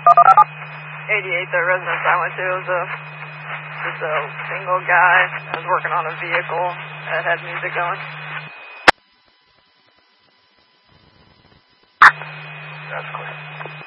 88, the residence I went to was just a single guy that was working on a vehicle that had music going.